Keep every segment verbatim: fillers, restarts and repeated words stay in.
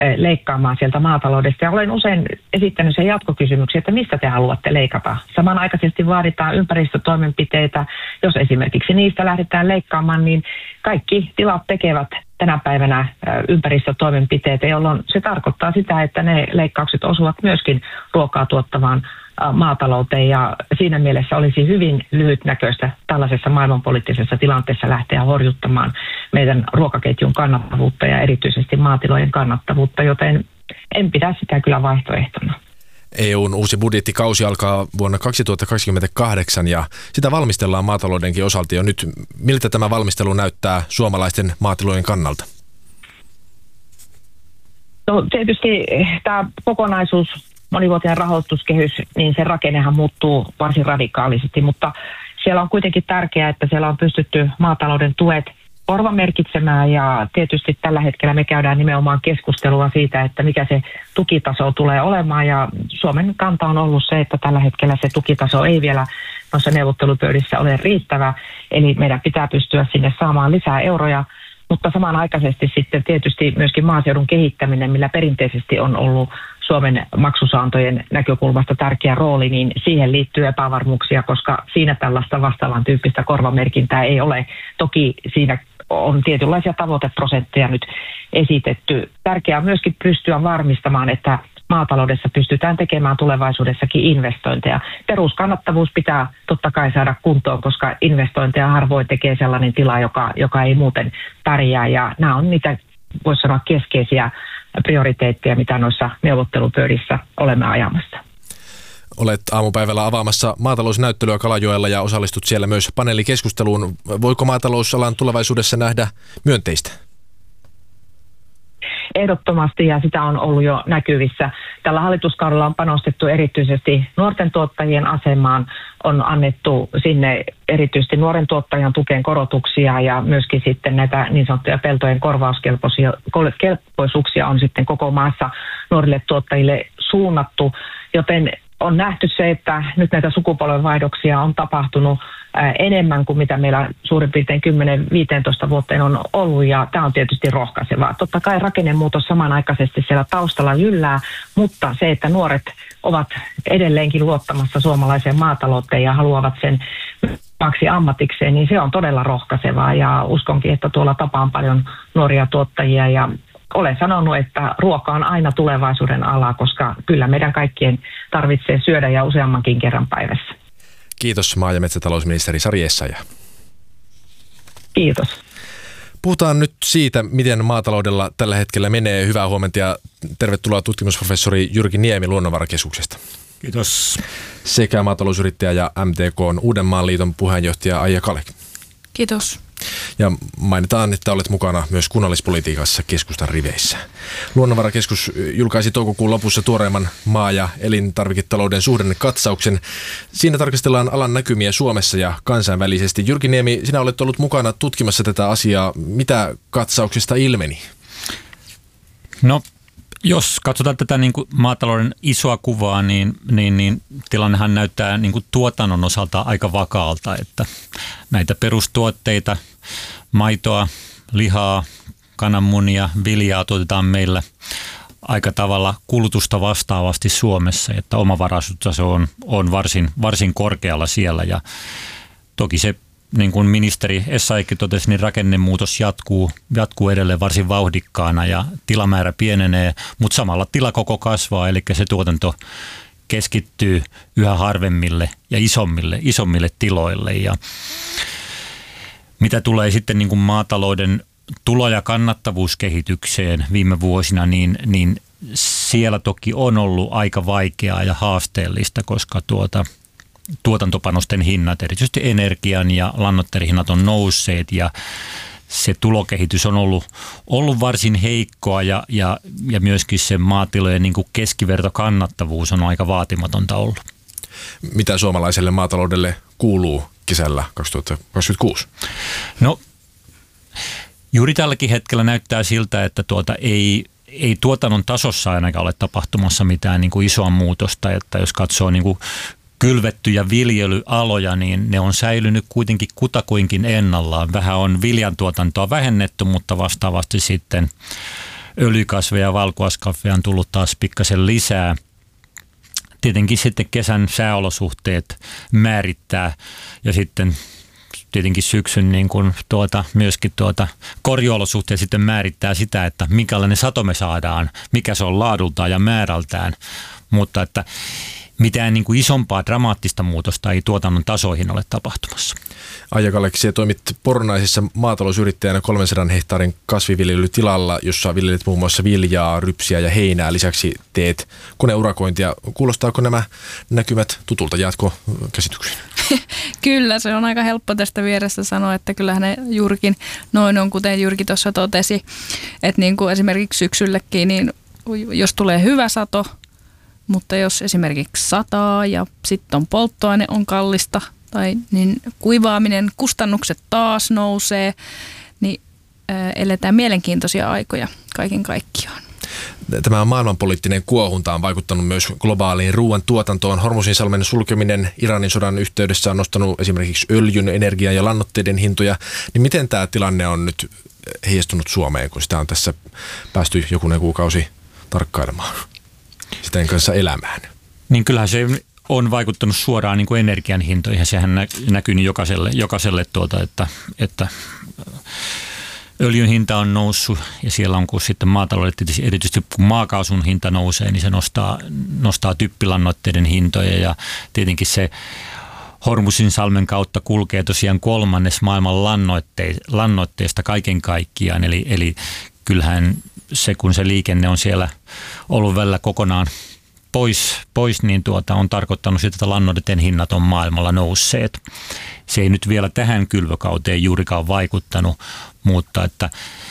leikkaamaan sieltä maataloudesta. Ja olen usein esittänyt sen jatkokysymyksen, että mistä te haluatte leikata. Samanaikaisesti vaaditaan ympäristötoimenpiteitä. Jos esimerkiksi niistä lähdetään leikkaamaan, niin kaikki tilat tekevät tänä päivänä ympäristötoimenpiteitä, jolloin se tarkoittaa sitä, että ne leikkaukset osuvat myöskin ruokaa tuottavaan maatalouteen, ja siinä mielessä olisi hyvin lyhytnäköistä tällaisessa maailmanpoliittisessa tilanteessa lähteä horjuttamaan meidän ruokaketjun kannattavuutta ja erityisesti maatilojen kannattavuutta, joten en pidä sitä kyllä vaihtoehtona. E U:n uusi budjettikausi alkaa vuonna kaksituhattakaksikymmentäkahdeksan ja sitä valmistellaan maataloudenkin osalta jo nyt. Miltä tämä valmistelu näyttää suomalaisten maatilojen kannalta? No tietysti tämä kokonaisuus, monivuotinen rahoituskehys, niin sen rakennehan muuttuu varsin radikaalisesti, mutta siellä on kuitenkin tärkeää, että siellä on pystytty maatalouden tuet korvamerkitsemään, ja tietysti tällä hetkellä me käydään nimenomaan keskustelua siitä, että mikä se tukitaso tulee olemaan, ja Suomen kanta on ollut se, että tällä hetkellä se tukitaso ei vielä noissa neuvottelupöydissä ole riittävä, eli meidän pitää pystyä sinne saamaan lisää euroja, mutta samanaikaisesti sitten tietysti myöskin maaseudun kehittäminen, millä perinteisesti on ollut Suomen maksusaantojen näkökulmasta tärkeä rooli, niin siihen liittyy epävarmuuksia, koska siinä tällaista vastaavan tyyppistä korvamerkintää ei ole. Toki siinä on tietynlaisia tavoiteprosentteja nyt esitetty. Tärkeää on myöskin pystyä varmistamaan, että maataloudessa pystytään tekemään tulevaisuudessakin investointeja. Peruskannattavuus pitää totta kai saada kuntoon, koska investointeja harvoin tekee sellainen tila, joka, joka ei muuten pärjää. Ja nämä on niitä, voisi sanoa, keskeisiä prioriteetteja, mitä noissa neuvottelupöydissä olemme ajamassa. Olet aamupäivällä avaamassa maatalousnäyttelyä Kalajoella ja osallistut siellä myös paneelikeskusteluun. Voiko maatalousalan tulevaisuudessa nähdä myönteistä? Ehdottomasti, ja sitä on ollut jo näkyvissä. Tällä hallituskaudella on panostettu erityisesti nuorten tuottajien asemaan, on annettu sinne erityisesti nuoren tuottajan tukeen korotuksia, ja myöskin sitten näitä niin sanottuja peltojen korvauskelpoisuuksia on sitten koko maassa nuorille tuottajille suunnattu, joten on nähty se, että nyt näitä sukupolvenvaihdoksia on tapahtunut enemmän kuin mitä meillä suurin piirtein kymmenen viisitoista vuoteen on ollut, ja tämä on tietysti rohkaisevaa. Totta kai rakennemuutos samanaikaisesti siellä taustalla jyllää, mutta se, että nuoret ovat edelleenkin luottamassa suomalaiseen maatalouteen ja haluavat sen maksi ammatikseen, niin se on todella rohkaisevaa, ja uskonkin, että tuolla tapaan paljon nuoria tuottajia, ja olen sanonut, että ruoka on aina tulevaisuuden ala, koska kyllä meidän kaikkien tarvitsee syödä ja useammankin kerran päivässä. Kiitos maa- ja metsätalousministeri Sari Essayah. Kiitos. Puhutaan nyt siitä, miten maataloudella tällä hetkellä menee. Hyvää huomenta ja tervetuloa tutkimusprofessori Jyrki Niemi Luonnonvarakeskuksesta. Kiitos. Sekä maatalousyrittäjä ja M T K:n Uudenmaan liiton puheenjohtaja Aija Kalek. Kiitos. Ja mainitaan, että olet mukana myös kunnallispolitiikassa keskustan riveissä. Luonnonvarakeskus julkaisi toukokuun lopussa tuoreimman maa- ja elintarviketalouden suhdannekatsauksen. Siinä tarkastellaan alan näkymiä Suomessa ja kansainvälisesti. Jyrki Niemi, sinä olet ollut mukana tutkimassa tätä asiaa. Mitä katsauksesta ilmeni? No, jos katsotaan tätä niin kuin maatalouden isoa kuvaa, niin, niin, niin tilannehan näyttää niin kuin tuotannon osalta aika vakaalta, että näitä perustuotteita, maitoa, lihaa, kananmunia, viljaa tuotetaan meillä aika tavalla kulutusta vastaavasti Suomessa, että omavaraisuustaso on, on varsin, varsin korkealla siellä, ja toki se, niin kuin ministeri Essayahkin totesi, niin rakennemuutos jatkuu, jatkuu edelleen varsin vauhdikkaana ja tilamäärä pienenee, mutta samalla tilakoko kasvaa, eli se tuotanto keskittyy yhä harvemmille ja isommille, isommille tiloille. Ja mitä tulee sitten niin kuin maatalouden tulo- ja kannattavuuskehitykseen viime vuosina, niin, niin siellä toki on ollut aika vaikeaa ja haasteellista, koska tuota tuotantopanosten hinnat, erityisesti energian ja lannoitteiden hinnat on nousseet, ja se tulokehitys on ollut, ollut varsin heikkoa, ja, ja, ja myöskin se maatilojen niin kuin keskivertokannattavuus on aika vaatimatonta ollut. Mitä suomalaiselle maataloudelle kuuluu kesällä kaksituhattakaksikymmentäkuusi? No, juuri tälläkin hetkellä näyttää siltä, että tuota ei, ei tuotannon tasossa ainakaan ole tapahtumassa mitään niin kuin isoa muutosta, että jos katsoo niin kuin kylvettyjä viljelyaloja, niin ne on säilynyt kuitenkin kutakuinkin ennallaan. Vähän on viljantuotantoa vähennetty, mutta vastaavasti sitten öljykasveja ja valkuaiskasveja on tullut taas pikkasen lisää. Tietenkin sitten kesän sääolosuhteet määrittää ja sitten tietenkin syksyn niin kuin tuota, myöskin tuota korjuolosuhteet sitten määrittää sitä, että minkälainen sato me saadaan, mikä se on laadultaan ja määrältään, mutta että mitään niin kuin isompaa dramaattista muutosta ei tuotannon tasoihin ole tapahtumassa. Aija Kaleksi, toimit Pornaisissa maatalousyrittäjänä kolmensadan hehtaarin kasviviljelytilalla, jossa viljelet muun muassa viljaa, rypsiä ja heinää. Lisäksi teet koneurakointia. Kuulostaako nämä näkymät tutulta? Jaatko käsityksiin? Kyllä, se on aika helppo tästä vierestä sanoa, että kyllähän ne juurikin noin on, kuten Jyrki tuossa totesi, että niin kuin esimerkiksi syksyllekin, niin jos tulee hyvä sato, mutta jos esimerkiksi sataa ja sitten on polttoaine on kallista, tai niin kuivaaminen, kustannukset taas nousee, niin ää, eletään mielenkiintoisia aikoja kaiken kaikkiaan. Tämä maailmanpoliittinen kuohunta on vaikuttanut myös globaaliin ruoan tuotantoon. Hormuzinsalmen sulkeminen Iranin sodan yhteydessä on nostanut esimerkiksi öljyn, energian ja lannoitteiden hintoja. Niin miten tämä tilanne on nyt heijastunut Suomeen, kun sitä on tässä päästy jokunen kuukausi tarkkailemaan, sitä kanssa elämään? Niin kyllähän se on vaikuttanut suoraan niin kuin energian hintoihin. Sehän näkyy niin jokaiselle, jokaiselle tuota, että, että öljyn hinta on noussut ja siellä on kun sitten maataloudelle tietysti erityisesti kun maakaasun hinta nousee, niin se nostaa, nostaa typpilannoitteiden hintoja ja tietenkin se Hormuzinsalmen kautta kulkee tosiaan kolmannes maailman lannoitte, lannoitteesta kaiken kaikkiaan. Eli, eli kyllähän se, kun se liikenne on siellä ollut välillä kokonaan pois, pois niin tuota, on tarkoittanut sitä, että lannoitteiden hinnat on maailmalla nousseet. Se ei nyt vielä tähän kylvökauteen juurikaan vaikuttanut, mutta että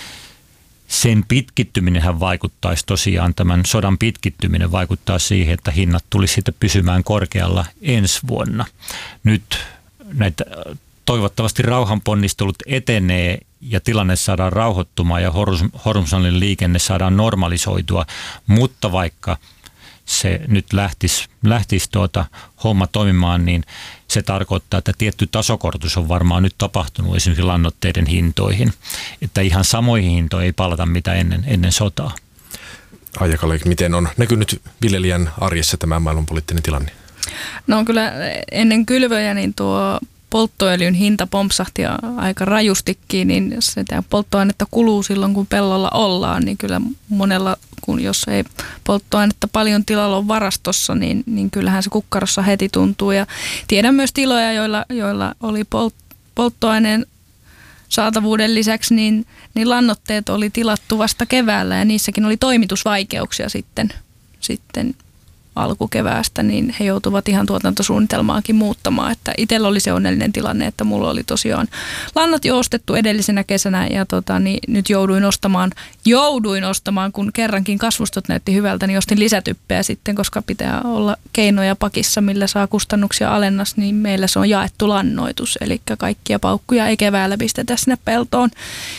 sen pitkittyminenhän vaikuttaisi tosiaan, tämän sodan pitkittyminen vaikuttaa siihen, että hinnat tulisi sitten pysymään korkealla ensi vuonna. Nyt näitä toivottavasti rauhanponnistelut etenee ja tilanne saadaan rauhoittumaan ja Hormuzalin liikenne saadaan normalisoitua, mutta vaikka se nyt lähtisi, lähtisi tuota homma toimimaan, niin se tarkoittaa, että tietty tasokorotus on varmaan nyt tapahtunut esimerkiksi lannoitteiden hintoihin. Että ihan samoihin hintoihin ei palata mitä ennen, ennen sotaa. Aija Kaleik, miten on näkynyt viljelijän arjessa tämä maailmanpoliittinen tilanne? No kyllä ennen kylvöjä niin tuo polttoöljyn hinta pompsahti aika rajustikin, niin sitä polttoainetta kuluu silloin, kun pellolla ollaan, niin kyllä monella, kun jos ei polttoainetta paljon tilalla on varastossa, niin, niin kyllähän se kukkarossa heti tuntuu. Ja tiedän myös tiloja, joilla, joilla oli polt- polttoaineen saatavuuden lisäksi, niin, niin lannoitteet oli tilattu vasta keväällä ja niissäkin oli toimitusvaikeuksia sitten, sitten alkukeväästä, niin he joutuvat ihan tuotantosuunnitelmaakin muuttamaan. Että itsellä oli se onnellinen tilanne, että mulla oli tosiaan lannat jo ostettu edellisenä kesänä ja tota, niin nyt jouduin ostamaan, jouduin ostamaan, kun kerrankin kasvustot näytti hyvältä, niin ostin lisätyppeä sitten, koska pitää olla keinoja pakissa, millä saa kustannuksia alennas, niin meillä se on jaettu lannoitus, eli kaikkia paukkuja ei keväällä pistetä sinne peltoon.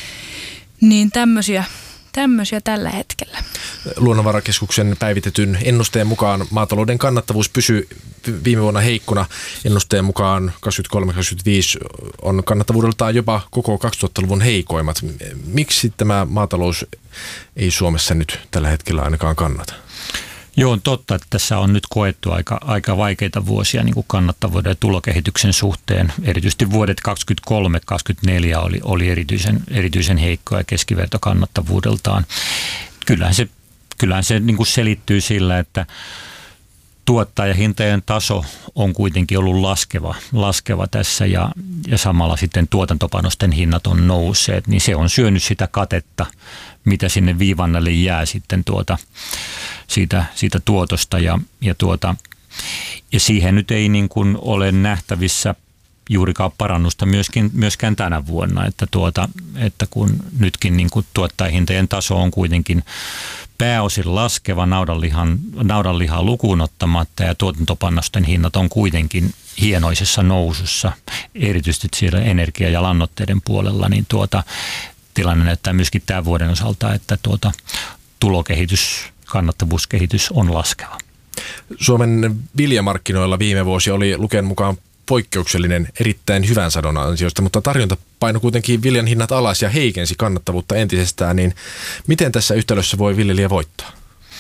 Niin tämmöisiä Tämmöisiä tällä hetkellä. Luonnonvarakeskuksen päivitetyn ennusteen mukaan maatalouden kannattavuus pysyy viime vuonna heikkona. Ennusteen mukaan kaksikymmentäkolme kaksikymmentäviisi on kannattavuudeltaan jopa koko kaksituhattaluvun heikoimmat. Miksi tämä maatalous ei Suomessa nyt tällä hetkellä ainakaan kannata? Joo, on totta, että tässä on nyt koettu aika, aika vaikeita vuosia niin kuin kannattavuuden ja tulokehityksen suhteen. Erityisesti vuodet kaksikymmentäkolme kaksikymmentäneljä oli, oli erityisen, erityisen heikkoja keskivertokannattavuudeltaan. Kyllähän se, kyllähän se niin kuin selittyy sillä, että tuottajahintojen taso on kuitenkin ollut laskeva, laskeva tässä ja, ja samalla sitten tuotantopanosten hinnat on nousseet, niin se on syönyt sitä katetta, mitä sinne viivannalle jää sitten tuota, siitä, siitä tuotosta ja, ja, tuota, ja siihen nyt ei niin kuin ole nähtävissä juurikaan parannusta myöskin, myöskään tänä vuonna, että, tuota, että kun nytkin niin kuin tuottajahintojen taso on kuitenkin pääosin laskeva naudanlihan, naudanlihaa lukuun ottamatta ja tuotantopanosten hinnat on kuitenkin hienoisessa nousussa, erityisesti siellä energia- ja lannoitteiden puolella, niin tuota, tilanne näyttää myöskin tämän vuoden osalta, että tuota, tulokehitys, kannattavuuskehitys on laskeva. Suomen viljamarkkinoilla viime vuosi oli Luken mukaan poikkeuksellinen erittäin hyvän sadon ansiosta, mutta tarjonta paino kuitenkin viljan hinnat alas ja heikensi kannattavuutta entisestään, niin miten tässä yhtälössä voi viljelijä voittaa?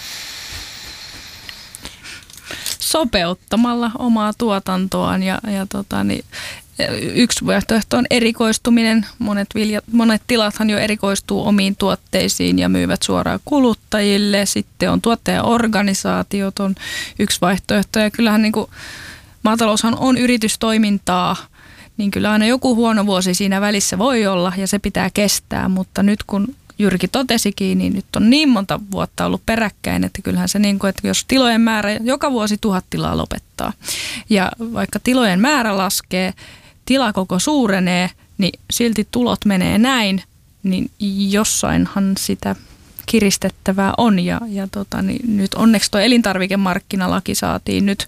Sopeuttamalla omaa tuotantoaan ja, ja tota, niin, yksi vaihtoehto on erikoistuminen. Monet, vilja, monet tilathan jo erikoistuu omiin tuotteisiin ja myyvät suoraan kuluttajille. Sitten on tuottajaorganisaatiot on yksi vaihtoehto ja kyllähän niin kuin, maataloushan on yritystoimintaa, niin kyllä aina joku huono vuosi siinä välissä voi olla ja se pitää kestää, mutta nyt kun Jyrki totesikin, niin nyt on niin monta vuotta ollut peräkkäin, että kyllähän se niin kuin, että jos tilojen määrä joka vuosi tuhat tilaa lopettaa ja vaikka tilojen määrä laskee, tilakoko suurenee, niin silti tulot menee näin, niin jossainhan sitä kiristettävää on ja, ja tota, niin nyt onneksi tuo elintarvikemarkkinalaki saatiin nyt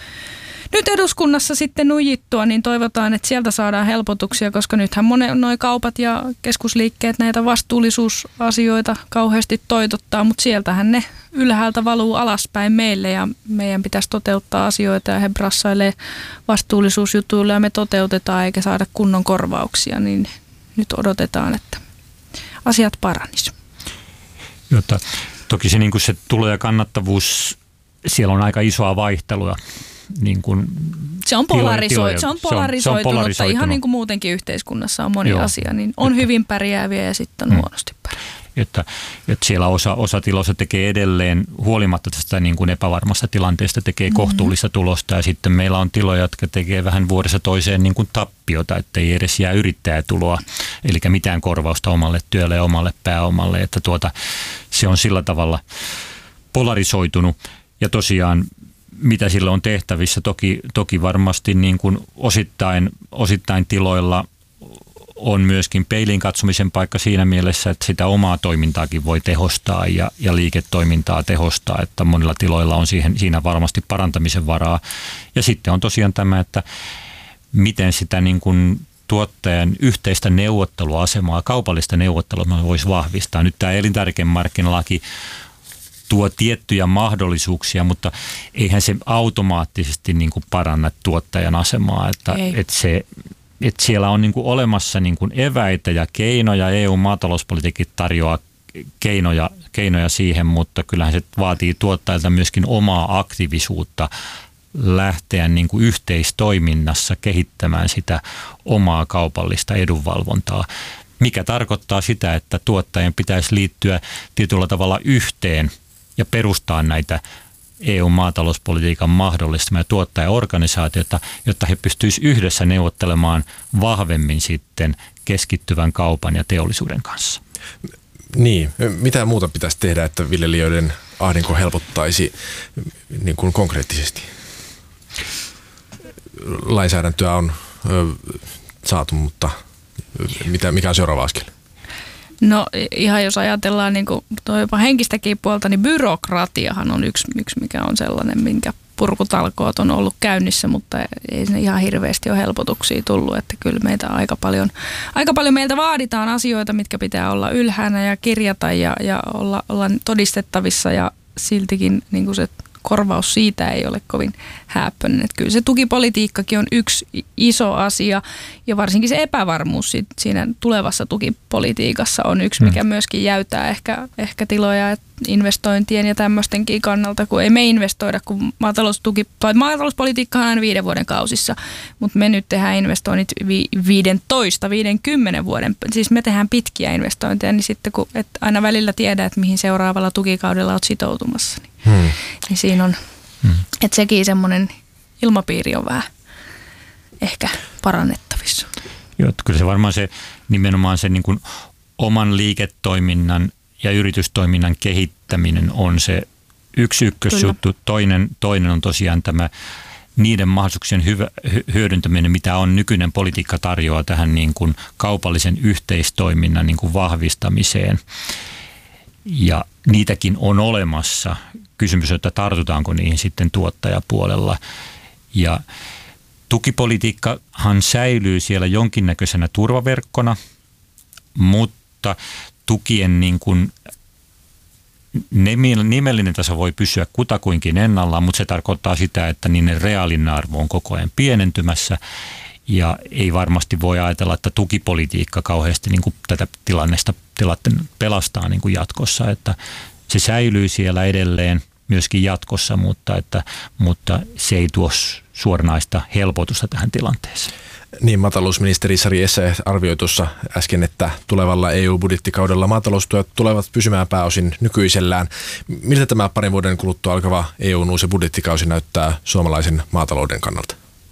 Nyt eduskunnassa sitten nujittua, niin toivotaan, että sieltä saadaan helpotuksia, koska nythän monen noi kaupat ja keskusliikkeet näitä vastuullisuusasioita kauheasti toitottaa, mutta sieltähän ne ylhäältä valuu alaspäin meille ja meidän pitäisi toteuttaa asioita ja he brassailee vastuullisuusjutuilla ja me toteutetaan eikä saada kunnon korvauksia, niin nyt odotetaan, että asiat paranis. Jota, toki se, niin kuin se tulo- ja kannattavuus, siellä on aika isoa vaihtelua. Niin kuin se on, polariso- se on polarisoitunut, se on polarisoitunut. Ihan niin kuin muutenkin yhteiskunnassa on moni Joo. asia, niin on että, hyvin pärjääviä ja sitten on mm. huonosti pärjääviä. Että, että siellä osa, osa tiloista tekee edelleen, huolimatta tästä niin kuin epävarmasta tilanteesta, tekee mm-hmm. kohtuullista tulosta ja sitten meillä on tiloja, jotka tekee vähän vuodessa toiseen niin kuin tappiota, että ei edes jää yrittäjätuloa, eli mitään korvausta omalle työlle ja omalle pääomalle, että tuota, se on sillä tavalla polarisoitunut ja tosiaan mitä sillä on tehtävissä. Toki, toki varmasti niin kuin osittain, osittain tiloilla on myöskin peiliin katsomisen paikka siinä mielessä, että sitä omaa toimintaakin voi tehostaa ja, ja liiketoimintaa tehostaa, että monilla tiloilla on siihen, siinä varmasti parantamisen varaa. Ja sitten on tosiaan tämä, että miten sitä niin kuin tuottajan yhteistä neuvotteluasemaa, kaupallista neuvottelua voisi vahvistaa. Nyt tämä elintarvikemarkkinalaki tuo tiettyjä mahdollisuuksia, mutta eihän se automaattisesti niin kuin paranna tuottajan asemaa, että, että, se, että siellä on niin kuin olemassa niin kuin eväitä ja keinoja, E U-maatalouspolitiikka tarjoaa keinoja, keinoja siihen, mutta kyllähän se vaatii tuottajalta myöskin omaa aktiivisuutta lähteä niin kuin yhteistoiminnassa kehittämään sitä omaa kaupallista edunvalvontaa, mikä tarkoittaa sitä, että tuottajien pitäisi liittyä tietyllä tavalla yhteen ja perustaa näitä E U-maatalouspolitiikan mahdollistamia tuottajaorganisaatioita, jotta he pystyisivät yhdessä neuvottelemaan vahvemmin sitten keskittyvän kaupan ja teollisuuden kanssa. Niin, mitä muuta pitäisi tehdä, että viljelijöiden ahdinko helpottaisi niin kuin konkreettisesti? Lainsäädäntöä on ö, saatu, mutta mitä, mikä on seuraava askel? No ihan jos ajatellaan niin kuin jopa henkistäkin puolta, niin byrokratiahan on yksi, yksi, mikä on sellainen, minkä purkutalkoot on ollut käynnissä, mutta ei sinne ihan hirveästi ole helpotuksia tullut, että kyllä meitä aika paljon, aika paljon meiltä vaaditaan asioita, mitkä pitää olla ylhäänä ja kirjata ja, ja olla, olla todistettavissa ja siltikin niin kuin se korvaus siitä ei ole kovin hääppöinen. Että kyllä se tukipolitiikkakin on yksi iso asia ja varsinkin se epävarmuus siinä tulevassa tukipolitiikassa on yksi, mikä myöskin jäytää ehkä, ehkä tiloja investointien ja tämmöistenkin kannalta, kun ei me investoida, kun maataloustuki, tai maatalouspolitiikka on aina viiden vuoden kausissa, mutta me nyt tehdään investoinnit vi, viidentoista, viidenkymmenen vuoden, siis me tehdään pitkiä investointeja, niin sitten kun et aina välillä tiedä, että mihin seuraavalla tukikaudella olet sitoutumassa, niin, hmm. niin siinä on, hmm. että sekin semmoinen ilmapiiri on vähän ehkä parannettavissa. Joo, kyllä se varmaan se nimenomaan se niin kuin oman liiketoiminnan ja yritystoiminnan kehittäminen on se yksi ykkösjuttu. Toinen, toinen on tosiaan tämä niiden mahdollisuuksien hyvä, hyödyntäminen, mitä on nykyinen politiikka tarjoaa tähän niin kuin kaupallisen yhteistoiminnan niin kuin vahvistamiseen. Ja niitäkin on olemassa. Kysymys on, että tartutaanko niihin sitten tuottajapuolella. Ja tukipolitiikkahan säilyy siellä jonkinnäköisenä turvaverkkona, mutta tukien niin kuin nimellinen taso voi pysyä kutakuinkin ennallaan, mutta se tarkoittaa sitä, että niiden reaalinen arvo on koko ajan pienentymässä ja ei varmasti voi ajatella, että tukipolitiikka kauheasti niin kuin tätä tilannesta tilatten pelastaa niin kuin jatkossa, että se säilyy siellä edelleen myöskin jatkossa, mutta, että, mutta se ei tuo suoranaista helpotusta tähän tilanteeseen. Niin, maatalousministeri Sari Essayah arvioi tuossa äsken, että tulevalla E U-budjettikaudella maataloustuet tulevat pysymään pääosin nykyisellään. Miltä tämä parin vuoden kuluttua alkava E U:n uusi budjettikausi näyttää suomalaisen maatalouden kannalta?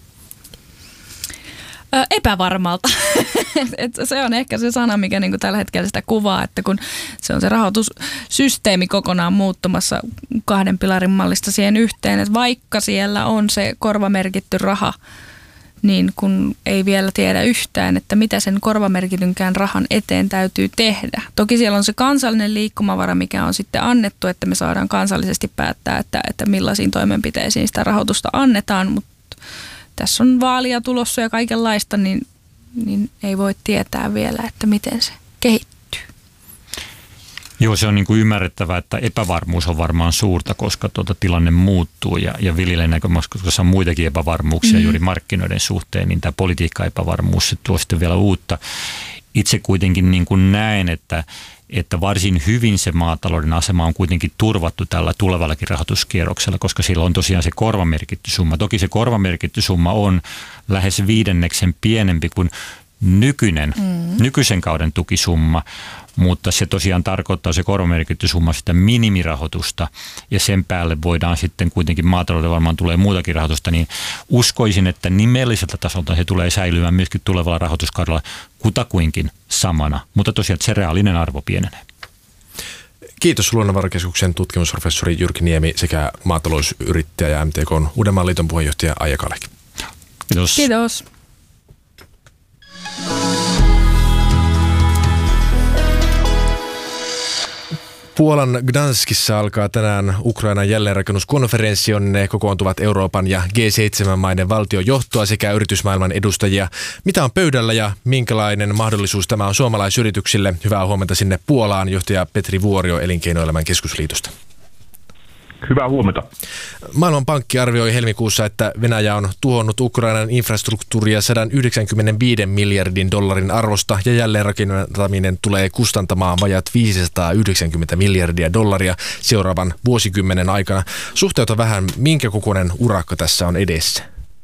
Epävarmalta. Se on ehkä se sana, mikä niinku tällä hetkellä sitä kuvaa, että kun se on se rahoitussysteemi kokonaan muuttumassa kahden pilarin mallista siihen yhteen, että vaikka siellä on se korvamerkitty raha, niin kun ei vielä tiedä yhtään, että mitä sen korvamerkitynkään rahan eteen täytyy tehdä. Toki siellä on se kansallinen liikkumavara, mikä on sitten annettu, että me saadaan kansallisesti päättää, että, että millaisiin toimenpiteisiin sitä rahoitusta annetaan, mutta tässä on vaalia tulossa ja kaikenlaista, niin, niin ei voi tietää vielä, että miten se kehittyy. Joo, se on niin kuin ymmärrettävää, että epävarmuus on varmaan suurta, koska tuota tilanne muuttuu ja, ja viljelijän näkökulmasta, koska on muitakin epävarmuuksia mm. juuri markkinoiden suhteen, niin tämä politiikka-epävarmuus se tuo sitten vielä uutta. Itse kuitenkin niin kuin näen, että, että varsin hyvin se maatalouden asema on kuitenkin turvattu tällä tulevallakin rahoituskierroksella, koska sillä on tosiaan se korvamerkitty summa. Toki se korvamerkitty summa on lähes viidenneksen pienempi kuin nykyinen, mm. nykyisen kauden tukisumma, mutta se tosiaan tarkoittaa se korvamerkitty summa sitä minimirahoitusta ja sen päälle voidaan sitten kuitenkin maatalouden varmaan tulee muutakin rahoitusta, niin uskoisin, että nimelliseltä tasolta se tulee säilymään myöskin tulevalla rahoituskaudella kutakuinkin samana, mutta tosiaan se reaalinen arvo pienenee. Kiitos Luonnonvarakeskuksen tutkimusprofessori Jyrki Niemi sekä maatalousyrittäjä ja M T K:n Uudenmaan liiton puheenjohtaja Aija Kalek. Kiitos. Kiitos. Puolan Gdanskissa alkaa tänään Ukrainan jälleenrakennuskonferenssi, jonne kokoontuvat Euroopan ja G seitsemän maiden valtiojohtoa sekä yritysmaailman edustajia. Mitä on pöydällä ja minkälainen mahdollisuus tämä on suomalaisyrityksille? Hyvää huomenta sinne Puolaan, johtaja Petri Vuorio Elinkeinoelämän keskusliitosta. Hyvää huomenta. Maailmanpankki arvioi helmikuussa, että Venäjä on tuhonnut Ukrainan infrastruktuuria sata yhdeksänkymmentäviisi miljardin dollarin arvosta ja jälleenrakentaminen tulee kustantamaan vajat viisisataayhdeksänkymmentä miljardia dollaria seuraavan vuosikymmenen aikana. Suhteuta vähän, minkä kokoinen urakka tässä on edessä?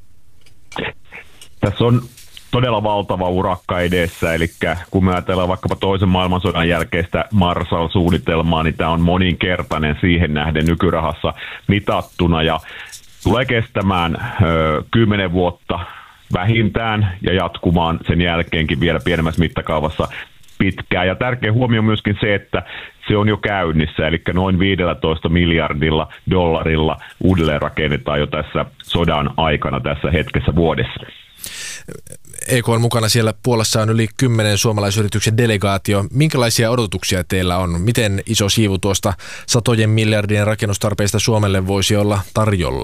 Tässä on todella valtava urakka edessä, eli kun me ajatellaan vaikkapa toisen maailmansodan jälkeistä Marshall-suunnitelmaa, niin tämä on moninkertainen siihen nähden nykyrahassa mitattuna ja tulee kestämään kymmenen vuotta vähintään ja jatkumaan sen jälkeenkin vielä pienemmässä mittakaavassa pitkään. Ja tärkeä huomio on myöskin se, että se on jo käynnissä, eli noin viisitoista miljardilla dollarilla uudelleen rakennetaan jo tässä sodan aikana tässä hetkessä vuodessa. E K on mukana siellä Puolassa on yli kymmenen suomalaisyrityksen delegaatio. Minkälaisia odotuksia teillä on? Miten iso siivu tuosta satojen miljardien rakennustarpeista Suomelle voisi olla tarjolla?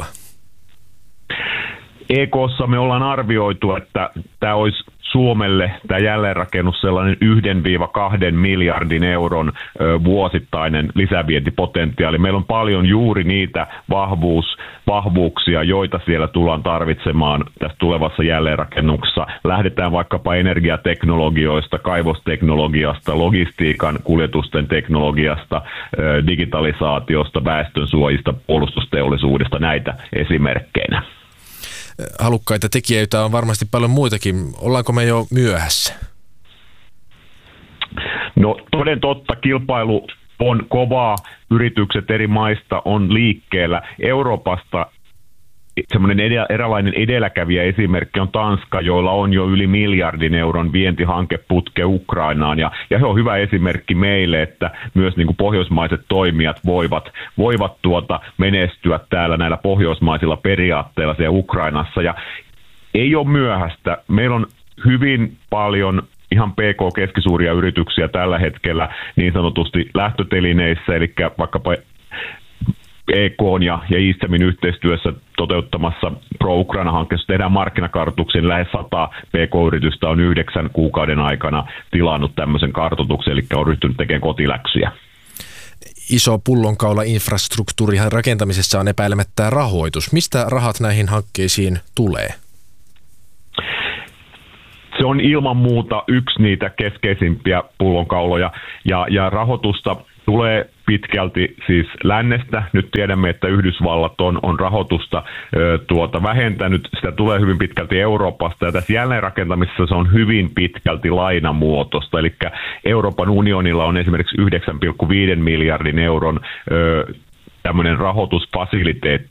E K:ssa me ollaan arvioitu, että tämä olisi Suomelle tämä jälleenrakennus sellainen yhden kahden miljardin euron ö, vuosittainen lisävientipotentiaali. Meillä on paljon juuri niitä vahvuus, vahvuuksia, joita siellä tullaan tarvitsemaan tässä tulevassa jälleenrakennuksessa. Lähdetään vaikkapa energiateknologioista, kaivosteknologiasta, logistiikan kuljetusten teknologiasta, ö, digitalisaatiosta, väestönsuojista, puolustusteollisuudesta, näitä esimerkkeinä. Halukkaita tekijöitä on varmasti paljon muitakin. Ollaanko me jo myöhässä? No toden totta, kilpailu on kovaa. Yritykset eri maista on liikkeellä. Euroopasta semmoinen eräänlainen edelläkävijä esimerkki on Tanska, joilla on jo yli miljardin euron vientihankeputke Ukrainaan. Ja, ja he on hyvä esimerkki meille, että myös niin kuin pohjoismaiset toimijat voivat, voivat tuota menestyä täällä näillä pohjoismaisilla periaatteilla siellä Ukrainassa. Ja ei ole myöhäistä. Meillä on hyvin paljon ihan P K-keskisuuria yrityksiä tällä hetkellä niin sanotusti lähtötelineissä, eli vaikkapa E K:n ja, ja I S T E Min yhteistyössä toteuttamassa Pro-Ukraina-hankkeessa tehdään markkinakartoituksen. Lähes sata P K-yritystä on yhdeksän kuukauden aikana tilannut tämmöisen kartoituksen, eli on ryhtynyt tekemään kotiläksyjä. Iso pullonkaula infrastruktuurihan rakentamisessa on epäilemättä rahoitus. Mistä rahat näihin hankkeisiin tulee? se on ilman muuta yksi niitä keskeisimpiä pullonkauloja, ja, ja rahoitusta tulee pitkälti siis lännestä. Nyt tiedämme, että Yhdysvallat on, on rahoitusta ö, tuota, vähentänyt. Sitä tulee hyvin pitkälti Euroopasta, ja tässä jälleenrakentamisessa se on hyvin pitkälti lainamuotoista. Eli Euroopan unionilla on esimerkiksi yhdeksän pilkku viisi miljardin euron ö, tämmöinen rahoitusfasiliteetti,